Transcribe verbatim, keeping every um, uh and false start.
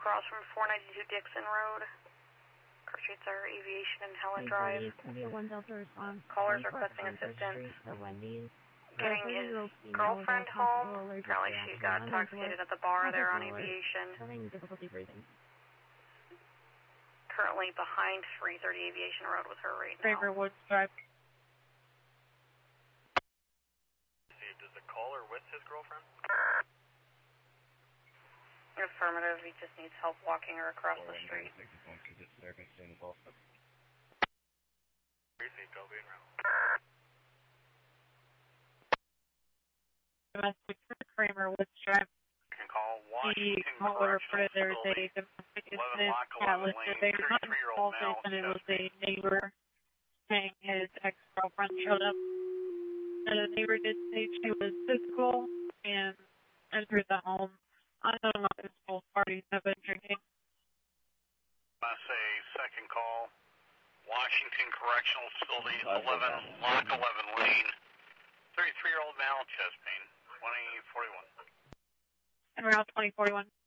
across from four ninety-two Dixon Road. Car streets are Aviation and Helen Drive. Callers requesting assistance. Getting his girlfriend home. Apparently she got intoxicated at the bar there on Aviation. Currently behind three thirty Aviation Road with her right now. Kramer Woods Drive. Does the caller with his girlfriend? Affirmative, he just needs help walking her across the street. Domestic Kramer Woods Drive. You can call The Washington caller Correctional reported there was a Facility. domestic eleven incident block, at eleven listed lane, there. Not in thirty-three-year-old call male, station, it was a Chesapeake. neighbor saying his ex-girlfriend showed up. And the neighbor did say she was physical and entered the home. Unknown whether both parties have been drinking. I say second call, Washington Correctional Facility, eleven block, eleven lane, thirty-three-year-old male, chest pain, twenty forty-one. And Route twenty forty-one.